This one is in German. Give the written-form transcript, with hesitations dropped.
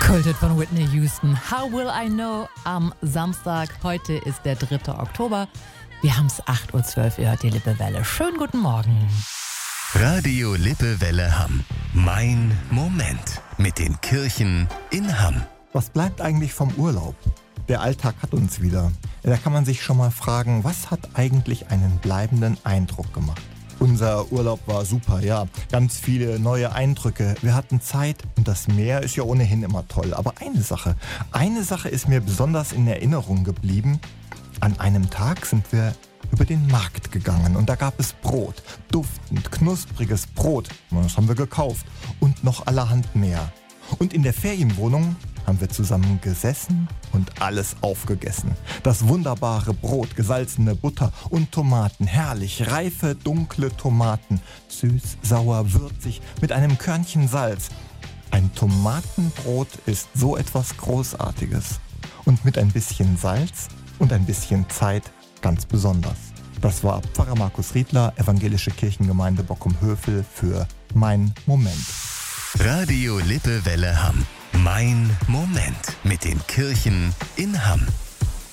Kultet von Whitney Houston. How will I know? Am Samstag, heute ist der 3. Oktober. Wir haben es 8.12 Uhr, ihr hört die Lippewelle. Schönen guten Morgen. Radio Lippewelle Hamm. Mein Moment mit den Kirchen in Hamm. Was bleibt eigentlich vom Urlaub? Der Alltag hat uns wieder. Da kann man sich schon mal fragen, was hat eigentlich einen bleibenden Eindruck gemacht? Unser Urlaub war super, ja. Ganz viele neue Eindrücke. Wir hatten Zeit und das Meer ist ja ohnehin immer toll. Aber eine Sache ist mir besonders in Erinnerung geblieben. An einem Tag sind wir über den Markt gegangen und da gab es Brot. Duftend, knuspriges Brot. Das haben wir gekauft. Und noch allerhand mehr. Und in der Ferienwohnung haben wir zusammen gesessen und alles aufgegessen. Das wunderbare Brot, gesalzene Butter und Tomaten. Herrlich, reife, dunkle Tomaten. Süß, sauer, würzig, mit einem Körnchen Salz. Ein Tomatenbrot ist so etwas Großartiges. Und mit ein bisschen Salz und ein bisschen Zeit ganz besonders. Das war Pfarrer Markus Riedler, Evangelische Kirchengemeinde Bockum-Hövel für Mein Moment. Radio Lippewelle Hamm. Mein Moment mit den Kirchen in Hamm.